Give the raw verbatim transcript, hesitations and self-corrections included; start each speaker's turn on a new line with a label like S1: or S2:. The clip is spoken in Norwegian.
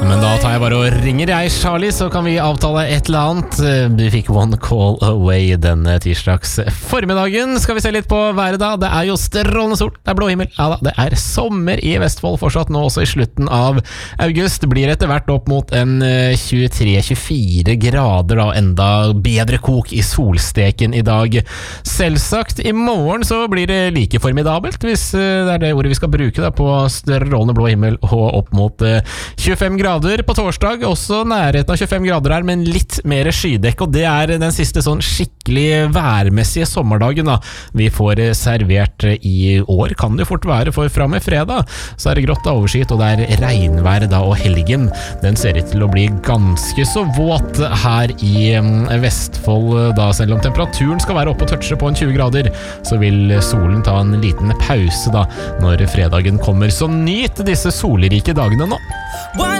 S1: Men da tar jeg bare og ringer jeg, Charlie, så kan vi avtale et eller annet. Du fikk One Call Away denne tirsdags formiddagen. Skal vi se litt på været da? Det er jo strålende sol, det er blå himmel. Ja da, det er sommer i Vestfold fortsatt nå, også i slutten av august. Det blir etter hvert opp mot en tjuetre til tjuefire grader da, enda bedre kok i solsteken i dag. Selvsagt, i morgen så blir det like formidabelt, hvis det er det ordet vi skal bruke da, på strålende blå himmel og opp mot tjuefem grader. På torsdag, også nærheten av tjuefem grader her, men litt mer skydekk, og det er den siste sånn skikkelig værmessige sommerdagen da. Vi får servert i år, kan det fort være, for fra med fredag så er det grått av overskyet, og det er regnvær da, og helgen, den ser ut til å bli ganske så våt her i Vestfold da, selv om temperaturen skal være oppe og touche på en tjue grader, så vil solen ta en liten pause da, når fredagen kommer, så nyt disse solrike dagene nå.